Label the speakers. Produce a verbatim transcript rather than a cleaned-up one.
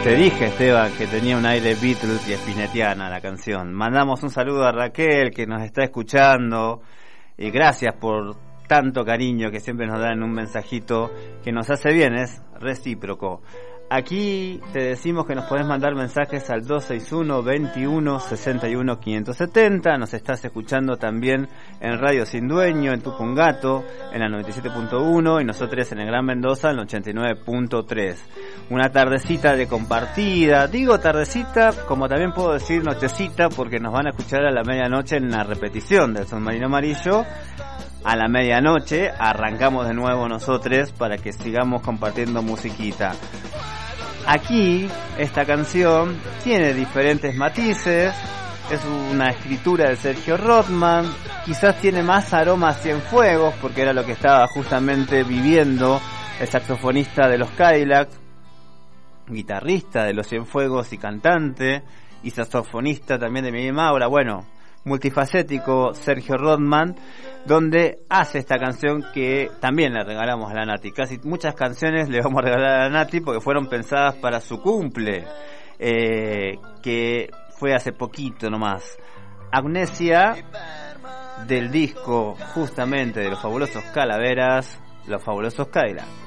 Speaker 1: Te dije, Esteban, que tenía un aire Beatles y spinettiana la canción. Mandamos un saludo a Raquel, que nos está escuchando, y gracias por tanto cariño que siempre nos dan en un mensajito que nos hace bien, es recíproco. Aquí te decimos que nos podés mandar mensajes al dos seis uno, veintiuno, sesenta y uno, quinientos setenta. Nos estás escuchando también en Radio Sin Dueño, en Tupungato, en la noventa y siete punto uno, y nosotros en el Gran Mendoza, en el ochenta y nueve punto tres. Una tardecita de compartida. Digo tardecita, como también puedo decir nochecita, porque nos van a escuchar a la medianoche en la repetición del Submarino Amarillo. A la medianoche arrancamos de nuevo nosotros para que sigamos compartiendo musiquita. Aquí, esta canción tiene diferentes matices, es una escritura de Sergio Rothman, quizás tiene más aroma a Cienfuegos, porque era lo que estaba justamente viviendo el saxofonista de los Cadillacs, guitarrista de los Cienfuegos y cantante, y saxofonista también de Miguel Maura, bueno, multifacético Sergio Rothman, donde hace esta canción que también le regalamos a la Nati. Casi muchas canciones le vamos a regalar a la Nati porque fueron pensadas para su cumple, eh, que fue hace poquito nomás. Amnesia, del disco justamente de los fabulosos Calaveras, los fabulosos Cadillacs.